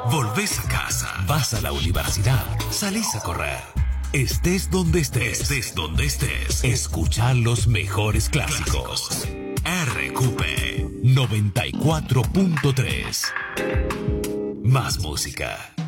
Volvés a casa. Vas a la universidad. Salís a correr. Estés donde estés. Escuchá los mejores clásicos. RQP 94.3. Más música.